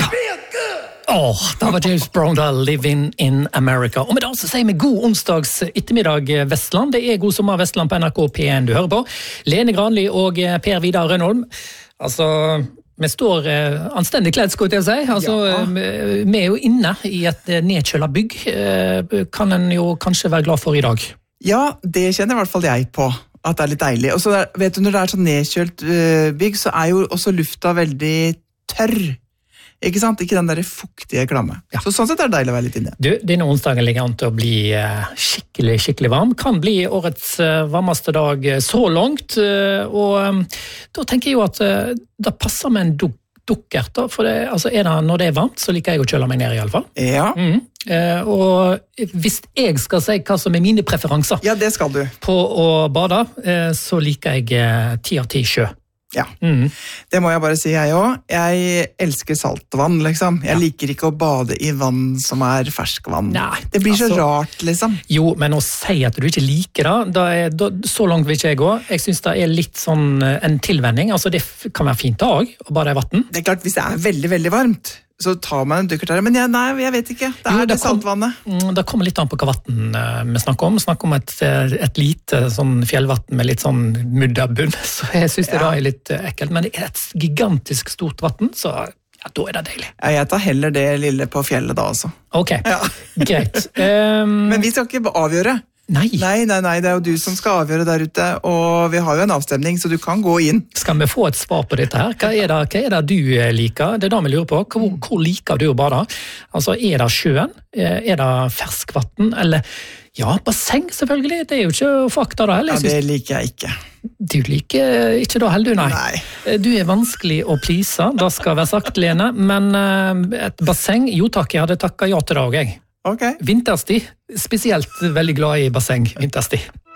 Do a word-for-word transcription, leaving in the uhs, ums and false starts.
Åh, det var James Brown da, Living in America. Og med det så sier vi god onsdags ettermiddag, Vestland. Det er god sommer, Vestland på N R K P en du hører på. Lene Granli og Per Vidar Rønholm. Altså, vi står eh, anstendig kledd, skulle jeg si. Altså, ja. Vi er jo inne i et nedkjølet bygg. Eh, kan en jo kanskje være glad for i dag. Ja, det kjenner i hvert fall jeg på. At det er litt deilig. Og så der, vet du, når det er sånn nedkjølt uh, bygg, så er jo også lufta veldig tørr. Ikke sant? Ikke den der fuktige klamme. Ja. Så sånn sett er det deilig å være litt inne. Du, denne onsdagen ligger an til å bli uh, skikkelig, skikkelig varm. Kan bli årets uh, varmeste dag uh, så langt. Uh, og um, da tenker jeg jo at uh, det passer med en duk dukkert da, for det, altså er det, når det er varmt, så liker jeg å kjøle meg ned i alle fall. Ja. Mm. Uh, og hvis jeg skal si hva som er mine preferanser ja, det skal du. På å bade, uh, så liker jeg uh, ti av ti sjø. Ja, mm. det må jeg bare si jeg også. Jeg elsker saltvann, liksom. Jeg ja. liker ikke å bade i vann som er ferskvann. Nei, det blir altså, så rart, liksom. Jo, men å si at du ikke liker det, da er, da, så langt vil ikke jeg gå. Jeg synes det er litt sånn en tilvenning. Altså, det kan være fint dag å bade i vatten. Det er klart, hvis det er veldig, veldig varmt, så tar man en dukkert her. Men jeg, nei, jeg vet ikke. Det er jo, det, det saltvannet. Kom, det kommer litt an på hva vatten uh, vi snakker om. Vi snakker om et, et lite sånn fjellvatten med litt sånn mudderbunn. Så jeg synes det ja. da er litt uh, ekkelt. Men det er et gigantisk stort vatten, så ja, da er det deilig. Ja, jeg tar heller det lille på fjellet da, altså. Ok, ja. greit. Um, Men vi skal ikke avgjøre. Nei. nei, nei, nei, det er jo du som skal avgjøre der ute, og vi har jo en avstemning, så du kan gå inn. Skal vi få et svar på dette her? Hva er det, hva er det du liker? Det er da vi lurer på. Hvor, hvor liker du å bade? Altså, er det sjøen? Er det ferskvatten? Eller, ja, basseng selvfølgelig. Det er jo ikke fakta da heller. Ja, det liker jeg ikke. Du liker ikke da heller, du, nei. Nei. Du er vanskelig å please, da skal være sagt, Lene, men et basseng, jo takk, jeg hadde takket ja til det også, jeg. Okay. Vinterstid, spesielt veldig glad i basseng, vinterstid.